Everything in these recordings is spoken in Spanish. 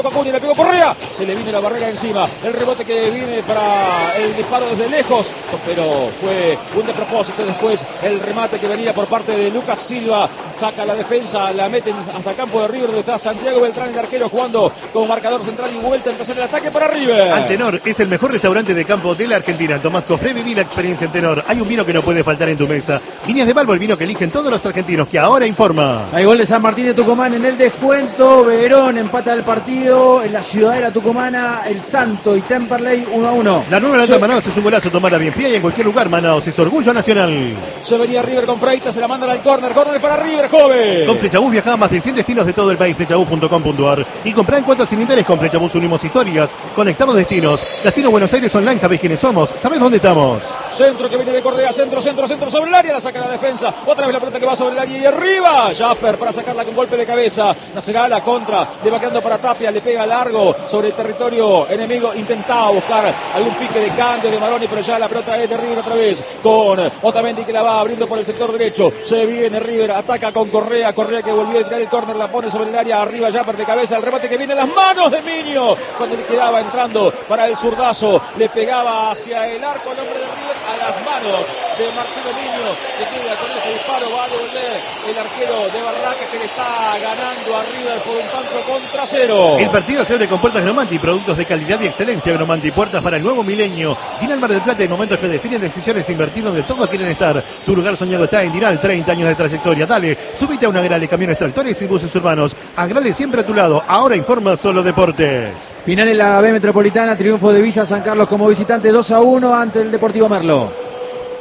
Acuña, le pegó Correa, se le vino la barrera encima, el rebote que viene para el disparo desde lejos, pero fue un despropósito. Después el remate que venía por parte de Lucas Silva, saca la defensa, la meten hasta campo de River, donde está Santiago Beltrán, el arquero, jugando como marcador central y vuelta a empezar el ataque para River. Antenor es el mejor restaurante de campo de la Argentina. Tomás Cofré, viví la experiencia Antenor. Hay un vino que no puede faltar en tu mesa. Viñas de Balbo, el vino que eligen todos los argentinos, que ahora informa. Hay gol de San Martín de Tucumán en el descuento. Verón empata el partido. En la ciudadela tucumana, el Santo y Temperley 1-1. La nueva lata de Manaos es un golazo, tomar bien fría y en cualquier lugar. Manaos es orgullo nacional. Se venía River con Freitas, se la mandan al córner para River, joven. Con Flechabús viajaba más de 100 destinos de todo el país. Flechabús.com.ar. Y comprá en cuotas sin interés. Con Flechabús unimos historias, conectamos destinos. Casino Buenos Aires Online, sabés quiénes somos, sabés dónde estamos. Centro que viene de Correa, centro sobre el área, la saca la defensa. Otra vez la pelota que va sobre el área y arriba. Jasper para sacarla con golpe de cabeza. Nacerá la contra, le va quedando para Tapia, le pega largo sobre el territorio enemigo. Intentaba buscar algún pique de cambio de Maroni, pero ya la pelota es de River otra vez con Otamendi, que la va abriendo por el sector derecho. Se viene River, ataca con Correa que volvió a tirar el córner, la pone sobre el área, arriba Jasper de cabeza, el remate que viene a las manos de Miño, cuando le quedaba entrando para el zurdazo, le pegaba hacia el arco el hombre de River, a las manos de Marcelo Miño. Se queda con ese disparo, va a devolver el arquero de Barracas, que le está ganando a River por un tanto contra cero. El partido se abre con puertas Gromanti, productos de calidad y excelencia. Gromanti, puertas para el nuevo milenio. Dinar Mar del Plata, en momentos que definen decisiones, invertir donde todos quieren estar. Tu lugar soñado está en Dinar, 30 años de trayectoria. Dale, subite a una Agrale, camiones, tractores y buses urbanos. Agrale siempre a tu lado. Ahora informa Solo Deportes. Final en la B Metropolitana, triunfo de Villa San Carlos como visitante 2-1 ante el Deportivo Merlo.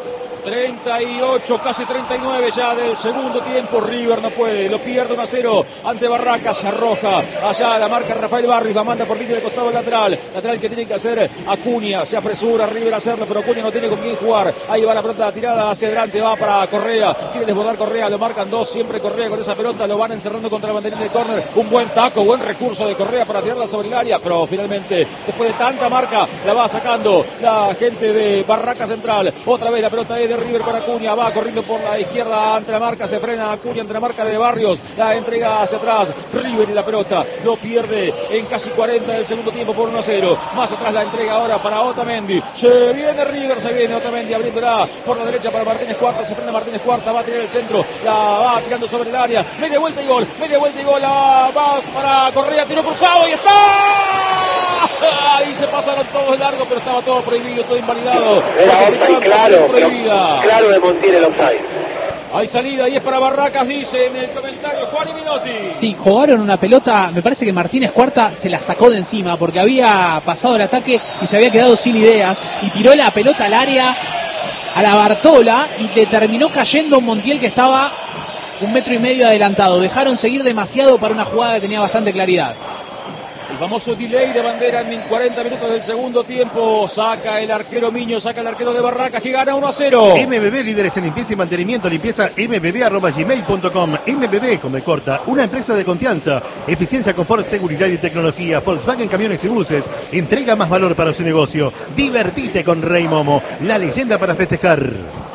38, casi 39 ya del segundo tiempo. River no puede, lo pierde 1-0 ante Barracas. Se arroja allá la marca Rafael Barrios, la manda por línea de costado lateral que tiene que hacer Acuña. Se apresura River a hacerlo, pero Acuña no tiene con quién jugar. Ahí va la pelota tirada hacia adelante, va para Correa, quiere desbordar Correa, lo marcan dos, siempre Correa con esa pelota, lo van encerrando contra la banderita de córner. Un buen taco, buen recurso de Correa para tirarla sobre el área, pero finalmente, después de tanta marca, la va sacando la gente de Barracas Central. Otra vez la pelota es de River con Acuña, va corriendo por la izquierda ante la marca, se frena Acuña ante la marca de Barrios, la entrega hacia atrás, River y la pelota lo pierde en casi 40 del segundo tiempo por 1-0, más atrás la entrega ahora para Otamendi, se viene River, se viene Otamendi abriéndola por la derecha para Martínez Cuarta, se frena Martínez Cuarta, va a tirar el centro, la va tirando sobre el área, media vuelta y gol, la va para Correa, tiro cruzado y está. Ahí se pasaron todos de largo, pero estaba todo prohibido, todo invalidado. Era offside, claro de Montiel el offside. Hay salida y es para Barracas, dice en el comentario Juan y Minotti. Sí, jugaron una pelota, me parece que Martínez Cuarta se la sacó de encima porque había pasado el ataque y se había quedado sin ideas y tiró la pelota al área, a la Bartola, y le terminó cayendo un Montiel que estaba 1,5 metros adelantado. Dejaron seguir demasiado para una jugada que tenía bastante claridad. El famoso delay de bandera en 40 minutos del segundo tiempo. Saca el arquero Miño, saca el arquero de Barracas, que gana 1-0. MBB, líderes en limpieza y mantenimiento. Limpieza mbb@gmail.com. MBB, come corta, una empresa de confianza. Eficiencia, confort, seguridad y tecnología. Volkswagen Camiones y Buses. Entrega más valor para su negocio. Divertite con Rey Momo, la leyenda para festejar.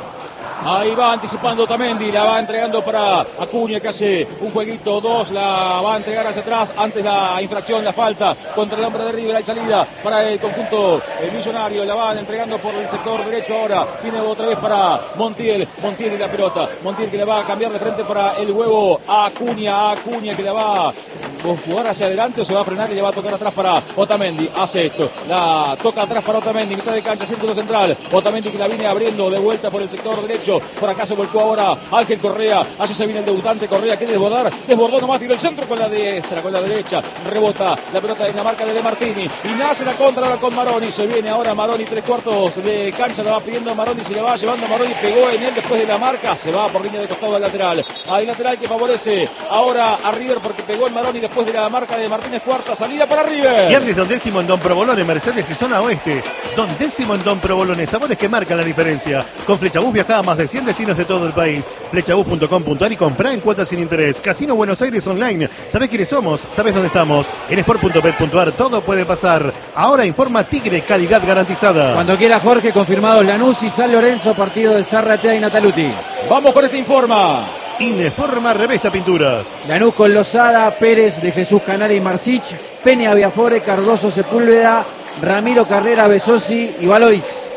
Ahí va anticipando Otamendi, la va entregando para Acuña, que hace un jueguito, dos, la va a entregar hacia atrás, antes la infracción, la falta contra el hombre de River. Hay salida para el conjunto millonario, la van entregando por el sector derecho ahora, viene otra vez para Montiel y la pelota, Montiel que la va a cambiar de frente para el huevo a Acuña que la va a jugar hacia adelante o se va a frenar y le va a tocar atrás para Otamendi. Hace esto, la toca atrás para Otamendi, mitad de cancha, círculo central. Otamendi que la viene abriendo de vuelta por el sector derecho. Por acá se volcó ahora Ángel Correa. Así se viene el debutante Correa, quiere desbordó nomás, tiró el centro con la diestra, con la derecha. Rebota la pelota en la marca de Martini y nace la contra ahora con Maroni. Se viene ahora Maroni, 3/4 de cancha, la va pidiendo Maroni, se la va llevando Maroni, pegó en él después de la marca, se va por línea de costado al lateral. Hay lateral que favorece ahora a River porque pegó en Maroni después de la marca de Martínez Cuarta, salida para River. Viernes Don Décimo en Don Provolone, Mercedes y zona oeste. Don Décimo en Don Provolone, sabores que marcan la diferencia. Con Flechabús viajaba más de 100 destinos de todo el país. Flechabús.com.ar y comprá en cuotas sin interés. Casino Buenos Aires Online. ¿Sabés quiénes somos? ¿Sabés dónde estamos? En sport.bet.ar todo puede pasar. Ahora informa Tigre, calidad garantizada. Cuando quiera Jorge, confirmados Lanús y San Lorenzo, partido de Zárratea y Nataluti. Vamos con este informa. Ineforma Revesta Pinturas. Lanús con Lozada, Pérez, de Jesús Canales y Marcich. Peña, Viafore, Cardoso, Sepúlveda, Ramiro, Carrera, Besosi y Valois.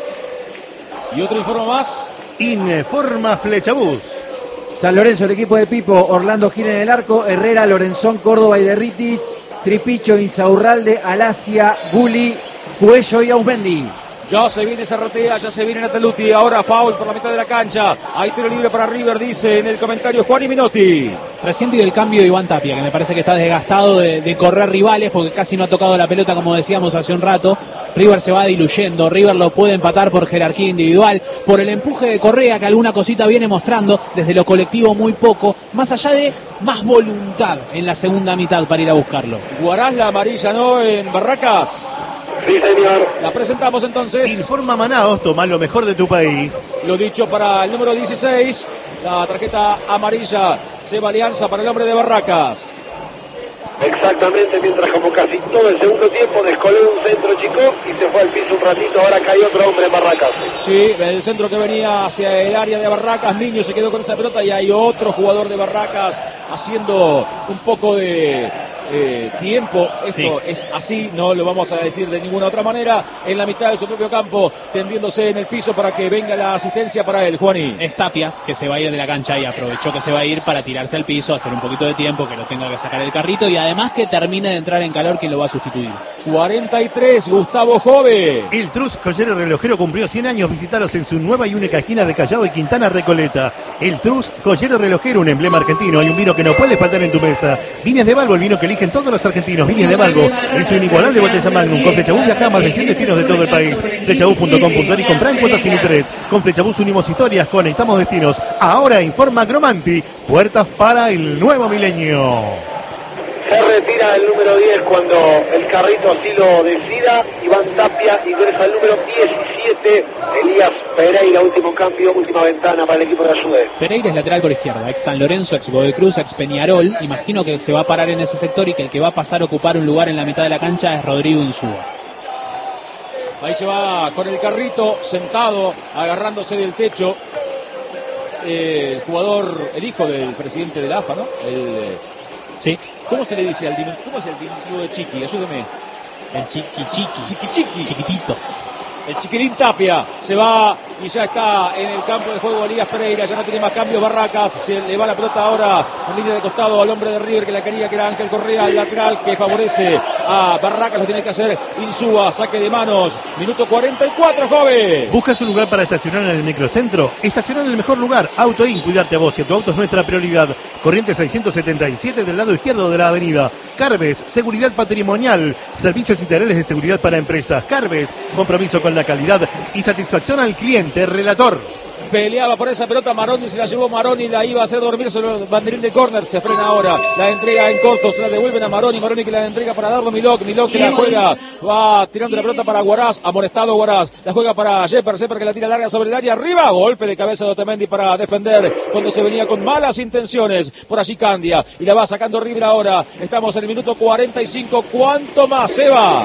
Y otro informe más. Informa Flechabús. San Lorenzo, el equipo de Pipo, Orlando Gil en el arco, Herrera, Lorenzón, Córdoba y Derritis, Tripicho, Insaurralde, Alasia, Guli, Cuello y Ausmendi. Ya se viene Zarratea, ya se viene Nataluti, ahora foul por la mitad de la cancha. Hay tiro libre para River, dice en el comentario Juan y Minotti. Recién pido el cambio de Iván Tapia, que me parece que está desgastado de correr rivales, porque casi no ha tocado la pelota, como decíamos hace un rato. River se va diluyendo, River lo puede empatar por jerarquía individual, por el empuje de Correa, que alguna cosita viene mostrando, desde lo colectivo muy poco, más allá de más voluntad en la segunda mitad para ir a buscarlo. Guarás la amarilla, ¿no? En Barracas. Sí, señor. La presentamos entonces. Informa Manaos, toma lo mejor de tu país. Lo dicho para el número 16, la tarjeta amarilla, Seba Alianza para el hombre de Barracas. Exactamente, mientras como casi todo el segundo tiempo descoló un centro chico y se fue al piso un ratito, ahora cae otro hombre en Barracas. Sí, el centro que venía hacia el área de Barracas, Niño se quedó con esa pelota y hay otro jugador de Barracas haciendo un poco de tiempo. Esto es así, no lo vamos a decir de ninguna otra manera, en la mitad de su propio campo, tendiéndose en el piso para que venga la asistencia para él, Juaní. Es Tapia, que se va a ir de la cancha y aprovechó que se va a ir para tirarse al piso, hacer un poquito de tiempo, que lo tenga que sacar el carrito y además que termine de entrar en calor quien lo va a sustituir. 43, Gustavo Jove. El Trus Joyero Relojero cumplió 100 años. Visitaros en su nueva y única esquina de Callao y Quintana Recoleta. El Trus Joyero Relojero, un emblema argentino. Hay un vino que no puede faltar en tu mesa. Viñas de Balbo, el vino que eligen todos los argentinos. Viñas de Balbo, en su inigualable botella Magnum. Con Flechabús viaja más de 100 destinos de todo el país. Flechabús.com.ar y comprar en cuotas sin interés. Con Flechabús unimos historias, conectamos destinos. Ahora informa Cromanti. Puertas para el nuevo milenio. Se retira el número 10 cuando el carrito así lo decida. Iván Tapia ingresa el número 17. Elías Pereira, último cambio, última ventana para el equipo de Ayude. Pereira es lateral por izquierda, ex San Lorenzo, ex Godoy Cruz, ex Peñarol. Imagino que se va a parar en ese sector y que el que va a pasar a ocupar un lugar en la mitad de la cancha es Rodrigo Insúa. Ahí se va con el carrito, sentado, agarrándose del techo. El jugador, el hijo del presidente de la AFA, ¿no? Sí. ¿Cómo se le dice al diminutivo? ¿Cómo es el diminutivo de Chiqui? Ayúdeme. El chiqui. Chiquitito. El Chiquilín Tapia se va y ya está en el campo de juego Elías Pereira, ya no tiene más cambios Barracas, se le va la pelota ahora en línea de costado al hombre de River que la quería, que era Ángel Correa, el lateral que favorece a Barracas, lo tiene que hacer Insúa, saque de manos, minuto 44, joven. ¿Buscas un lugar para estacionar en el microcentro? Estacionar en el mejor lugar, AutoIn, cuidarte a vos y a tu auto es nuestra prioridad. Corriente 677 del lado izquierdo de la avenida. Carves, seguridad patrimonial, servicios integrales de seguridad para empresas. Carves, compromiso con la calidad y satisfacción al cliente. Relator. Peleaba por esa pelota Maroni, se la llevó Maroni, la iba a hacer dormir sobre el banderín de córner, se frena ahora, la entrega en corto, se la devuelven a Maroni, Maroni que la entrega para Dardo Milok que la juega, va tirando la pelota para Guaraz, amonestado Guaraz, la juega para Jepper que la tira larga sobre el área, arriba, golpe de cabeza de Otamendi para defender, cuando se venía con malas intenciones, por allí Candia, y la va sacando River ahora, estamos en el minuto 45, ¿cuánto más, Seba?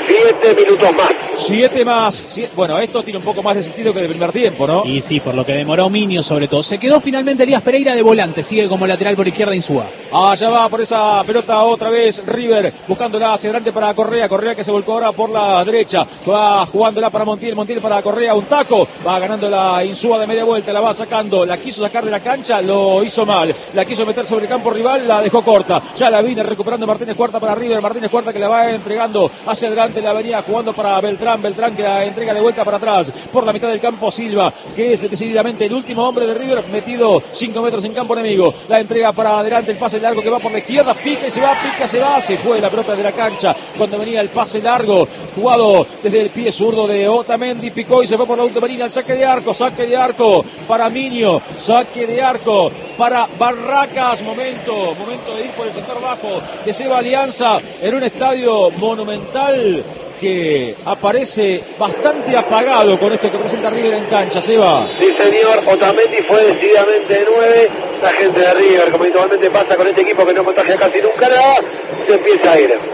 7 minutos más. 7 más, bueno, esto tiene un poco más de sentido que del primer tiempo, ¿no? Y sí, por lo que demoró Minio sobre todo. Se quedó finalmente Elías Pereira de volante, sigue como lateral por izquierda Insúa. Allá va por esa pelota otra vez River, buscándola hacia adelante para Correa, Correa que se volcó ahora por la derecha, va jugándola para Montiel, Montiel para Correa, un taco, va ganando la Insúa de media vuelta, la va sacando, la quiso sacar de la cancha, lo hizo mal, la quiso meter sobre el campo rival, la dejó corta, ya la viene recuperando Martínez Cuarta para River, Martínez Cuarta que la va entregando hacia adelante, la venía jugando para Beltrán que la entrega de vuelta para atrás, por la mitad del campo Silva, que es decididamente el último hombre de River, metido 5 metros en campo enemigo, la entrega para adelante, el pase largo que va por la izquierda, pica y se va, se fue la pelota de la cancha, cuando venía el pase largo, jugado desde el pie zurdo de Otamendi, picó y se fue por la última línea, el saque de arco para Minio, saque de arco para Barracas, momento de ir por el sector bajo de Seba Alianza, en un estadio monumental, que aparece bastante apagado con esto que presenta River en cancha, Seba. Sí, señor, Otamendi fue decididamente de 9, la gente de River, como habitualmente pasa con este equipo que no contagia casi nunca nada, se empieza a ir.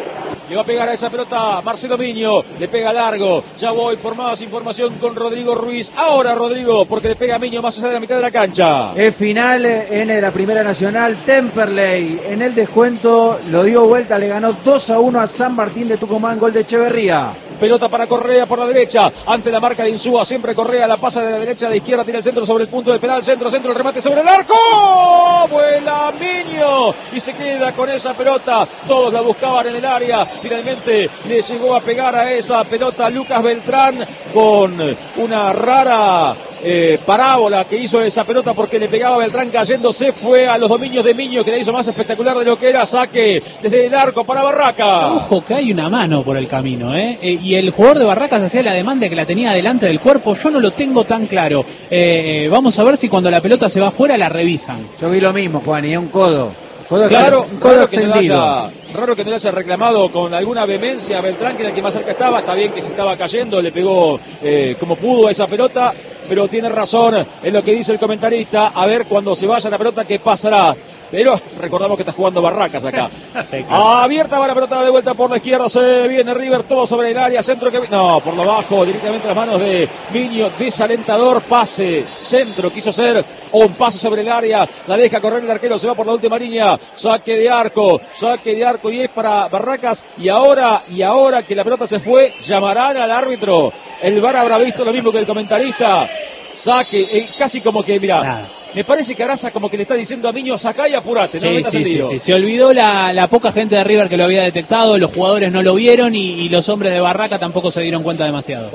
Le va a pegar a esa pelota Marcelo Miño. Le pega largo. Ya voy por más información con Rodrigo Ruiz. Ahora Rodrigo, porque le pega a Miño más allá de la mitad de la cancha. Es final en la Primera Nacional. Temperley en el descuento lo dio vuelta, le ganó 2-1 a San Martín de Tucumán, gol de Echeverría. Pelota para Correa por la derecha, ante la marca de Insúa, siempre Correa la pasa de la derecha a la izquierda, tira el centro sobre el punto del penal, centro, el remate sobre el arco, vuela Miño y se queda con esa pelota, todos la buscaban en el área, finalmente le llegó a pegar a esa pelota Lucas Beltrán con una rara parábola que hizo esa pelota porque le pegaba a Beltrán cayéndose, fue a los dominios de Miño que la hizo más espectacular de lo que era, saque desde el arco para Barraca. Ojo que hay una mano por el camino, y el jugador de Barracas hacía la demanda que la tenía delante del cuerpo, yo no lo tengo tan claro, vamos a ver si cuando la pelota se va afuera la revisan. Yo vi lo mismo, Juan, y es un codo. Claro, un codo extendido. Raro que no le haya reclamado con alguna vehemencia a Beltrán, que era el que más cerca estaba. Está bien que se estaba cayendo, le pegó como pudo a esa pelota, pero tiene razón en lo que dice el comentarista. A ver cuando se vaya la pelota qué pasará. Pero recordamos que está jugando Barracas acá. Sí, claro. Abierta va la pelota de vuelta por la izquierda. Se viene River, todo sobre el área. Centro que... No, por lo bajo, directamente a las manos de Miño. Desalentador pase. Centro quiso ser un pase sobre el área. La deja correr el arquero. Se va por la última línea. Saque de arco y es para Barracas. Y ahora que la pelota se fue, llamarán al árbitro. El VAR habrá visto lo mismo que el comentarista. Saque, casi como que, mirá. Nada. Me parece que Araza como que le está diciendo a Miño, sacá y apurate. Sí. Se olvidó la poca gente de River que lo había detectado, los jugadores no lo vieron y los hombres de Barraca tampoco se dieron cuenta demasiado.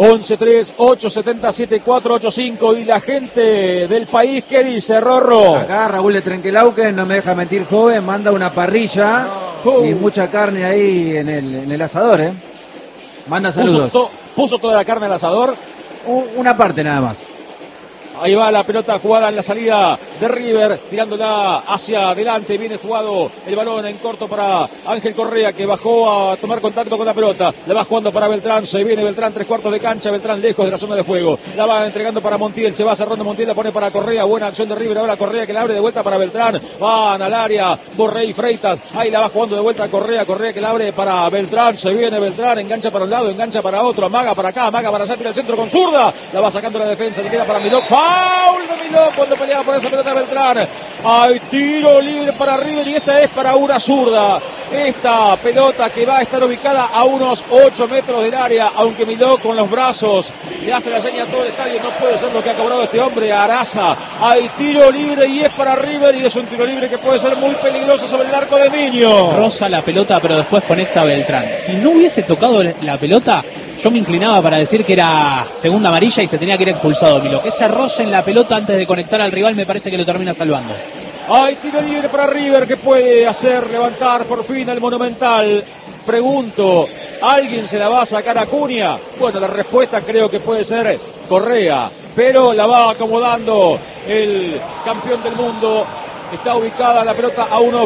11-3-8-7-7-4-8-5 y la gente del país, ¿qué dice, Rorro? Acá Raúl de Trenquelauquen, no me deja mentir, joven, manda una parrilla y mucha carne ahí en el asador, Manda saludos. ¿Puso toda la carne al asador? Una parte nada más. Ahí va la pelota jugada en la salida de River, tirándola hacia adelante. Viene jugado el balón en corto para Ángel Correa, que bajó a tomar contacto con la pelota. La va jugando para Beltrán. Se viene Beltrán, 3/4 de cancha. Beltrán lejos de la zona de fuego. La va entregando para Montiel. Se va cerrando Montiel. La pone para Correa. Buena acción de River. Ahora Correa que la abre de vuelta para Beltrán. Van al área Borré y Freitas. Ahí la va jugando de vuelta Correa. Correa que la abre para Beltrán. Se viene Beltrán. Engancha para un lado, engancha para otro. Amaga para acá, amaga para allá. Tira el centro con zurda. La va sacando la defensa. Le queda para Milok. Foul de Milok cuando peleaba por esa pelota Beltrán. Hay tiro libre para River y esta es para una zurda. Esta pelota que va a estar ubicada a unos 8 metros del área, aunque Milok con los brazos le hace la seña a todo el estadio. No puede ser lo que ha cobrado este hombre, Araza. Hay tiro libre y es para River y es un tiro libre que puede ser muy peligroso sobre el arco de Miño. Roza la pelota pero después conecta a Beltrán. Si no hubiese tocado la pelota, yo me inclinaba para decir que era segunda amarilla y se tenía que ir expulsado Milok. Ese roce en la pelota antes de conectar al rival me parece que lo termina salvando. Hay tiro libre para River que puede hacer levantar por fin al Monumental. Pregunto, ¿alguien se la va a sacar a Cunha? Bueno, la respuesta creo que puede ser Correa, pero la va acomodando el campeón del mundo. Está ubicada la pelota a unos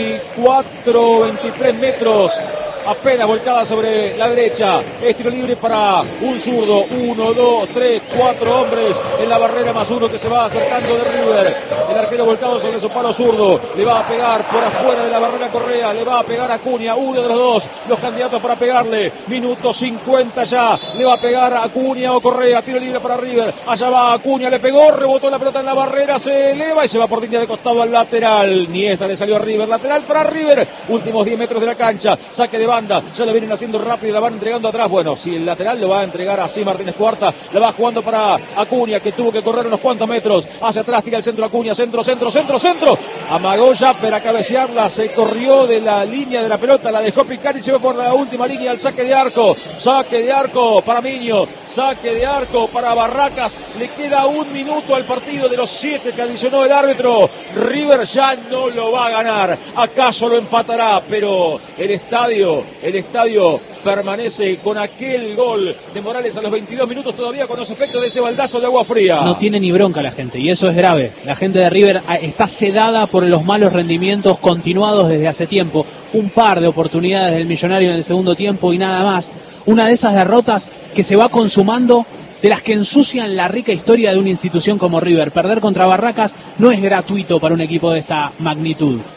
24, 23 metros. Apenas volcada sobre la derecha. Es tiro libre para un zurdo. 1, 2, 3, 4 hombres en la barrera más uno que se va acercando de River. El arquero volcado sobre su palo zurdo. Le va a pegar por afuera de la barrera Correa. Le va a pegar a Cunha. Uno de los dos. Los candidatos para pegarle. Minuto 50 ya. Le va a pegar a Cunha o Correa. Tiro libre para River. Allá va a Cunha. Le pegó. Rebotó la pelota en la barrera. Se eleva y se va por línea de costado al lateral. Ni esta le salió a River. Lateral para River. Últimos 10 metros de la cancha. Saque de banda, ya la vienen haciendo rápido y la van entregando atrás. Bueno, si el lateral lo va a entregar así Martínez Cuarta, la va jugando para Acuña, que tuvo que correr unos cuantos metros hacia atrás, tira el centro Acuña, centro, amagó ya para cabecearla, se corrió de la línea de la pelota, la dejó picar y se va por la última línea al saque de arco para Miño, saque de arco para Barracas. Le queda un minuto al partido de los 7 que adicionó el árbitro. River ya no lo va a ganar, acaso lo empatará, pero el estadio permanece con aquel gol de Morales a los 22 minutos todavía con los efectos de ese baldazo de agua fría. No tiene ni bronca la gente y eso es grave. La gente de River está sedada por los malos rendimientos continuados desde hace tiempo. Un par de oportunidades del Millonario en el segundo tiempo y nada más. Una de esas derrotas que se va consumando, de las que ensucian la rica historia de una institución como River. Perder contra Barracas no es gratuito para un equipo de esta magnitud.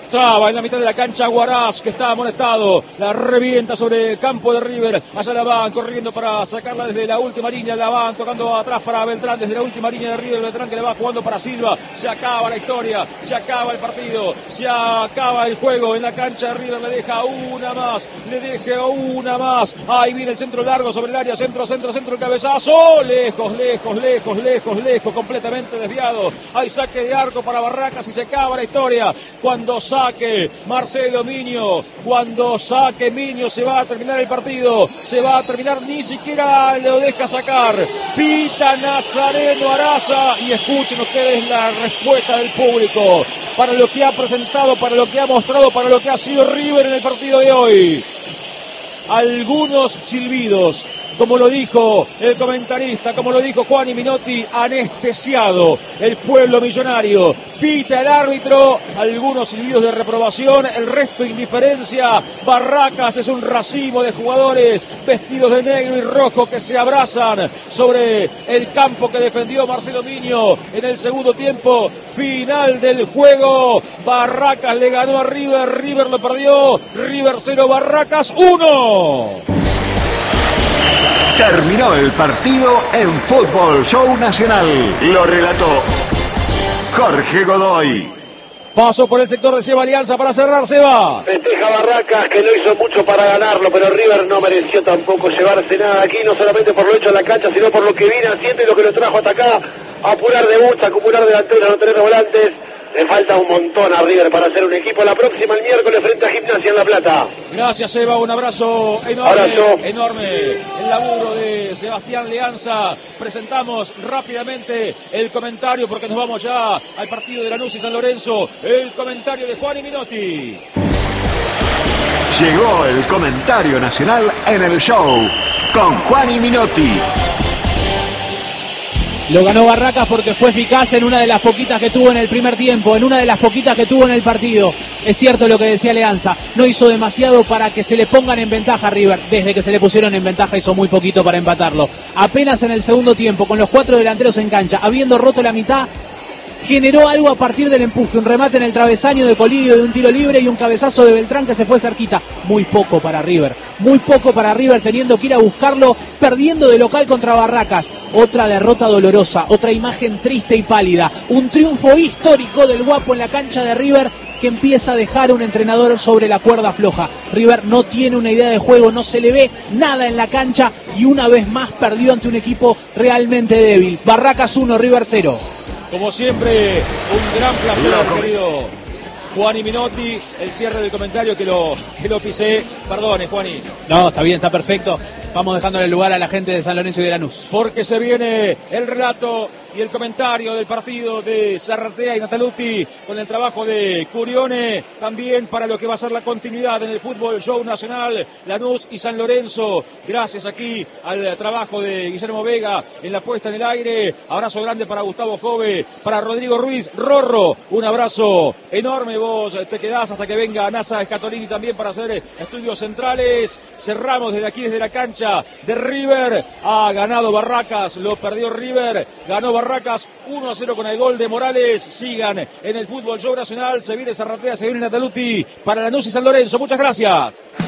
Traba en la mitad de la cancha Huaraz, que está amonestado. La revienta sobre el campo de River. Allá la van corriendo para sacarla desde la última línea. La van tocando atrás para Beltrán desde la última línea de River. Beltrán que le va jugando para Silva. Se acaba la historia, se acaba el partido, se acaba el juego en la cancha de River. Le deja una más, le deja una más. Ahí viene el centro largo sobre el área. Centro, el cabezazo. Lejos, completamente desviado. Hay saque de arco para Barracas y se acaba la historia. Cuando saque Marcelo Miño, cuando saque Miño se va a terminar el partido, se va a terminar, ni siquiera lo deja sacar. Pita Nazareno Araza y escuchen ustedes la respuesta del público para lo que ha presentado, para lo que ha mostrado, para lo que ha sido River en el partido de hoy. Algunos silbidos, como lo dijo el comentarista, como lo dijo Juan y Minotti, anestesiado el pueblo millonario. Pita el árbitro, algunos silbidos de reprobación, el resto indiferencia. Barracas es un racimo de jugadores vestidos de negro y rojo que se abrazan sobre el campo que defendió Marcelo Miño en el segundo tiempo. Final del juego, Barracas le ganó a River, River lo perdió, River 0, Barracas 1. Terminó el partido en Fútbol Show Nacional. Lo relató Jorge Godoy. Paso por el sector de Seba Alianza para cerrar, Seba. Festeja Barracas, que no hizo mucho para ganarlo, pero River no mereció tampoco llevarse nada aquí, no solamente por lo hecho en la cancha, sino por lo que viene haciendo y lo que lo trajo hasta acá. Apurar debuts, acumular delanteros, no tener volantes. Le falta un montón a River para hacer un equipo. La próxima, el miércoles, frente a Gimnasia en La Plata. Gracias, Seba. Un abrazo enorme. El laburo de Sebastián Leanza. Presentamos rápidamente el comentario, porque nos vamos ya al partido de Lanús y San Lorenzo. El comentario de Juan y Minotti. Llegó el comentario nacional en el show con Juan y Minotti. Lo ganó Barracas porque fue eficaz en una de las poquitas que tuvo en el primer tiempo, en una de las poquitas que tuvo en el partido. Es cierto lo que decía Leanza, no hizo demasiado para que se le pongan en ventaja a River. Desde que se le pusieron en ventaja hizo muy poquito para empatarlo. Apenas en el segundo tiempo, con los 4 delanteros en cancha, habiendo roto la mitad, generó algo a partir del empuje, un remate en el travesaño de Colidio de un tiro libre y un cabezazo de Beltrán que se fue cerquita. Muy poco para River, teniendo que ir a buscarlo, perdiendo de local contra Barracas. Otra derrota dolorosa, otra imagen triste y pálida, un triunfo histórico del Guapo en la cancha de River, que empieza a dejar un entrenador sobre la cuerda floja. River no tiene una idea de juego, no se le ve nada en la cancha y una vez más perdió ante un equipo realmente débil. Barracas 1, River 0. Como siempre, un gran placer, querido Juan y Minotti. El cierre del comentario que lo pisé. Perdone, Juani. No, está bien, está perfecto. Vamos dejándole el lugar a la gente de San Lorenzo y de Lanús. Porque se viene el relato y el comentario del partido de Zarratea y Nataluti con el trabajo de Curione, también para lo que va a ser la continuidad en el Fútbol Show Nacional, Lanús y San Lorenzo. Gracias aquí al trabajo de Guillermo Vega en la puesta en el aire. Abrazo grande para Gustavo Jove, para Rodrigo Ruiz. Rorro, un abrazo enorme. Vos te quedás hasta que venga NASA Scatolini también para hacer estudios centrales. Cerramos desde aquí, desde la cancha de River. Ha ganado Barracas, lo perdió River, ganó Barracas 1-0 con el gol de Morales. Sigan en el Fútbol Show Nacional. Se viene Zarratea, se viene Nataluti para Lanús y San Lorenzo. Muchas gracias.